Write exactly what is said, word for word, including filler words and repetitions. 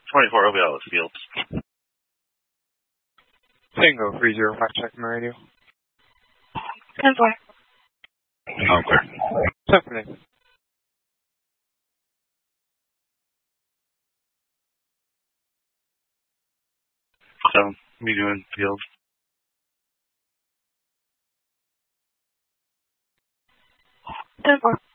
twenty-four, I'll be out of the field. Tango three zero five, check my radio. ten four. Okay. Symphony. So, me doing field. ten four.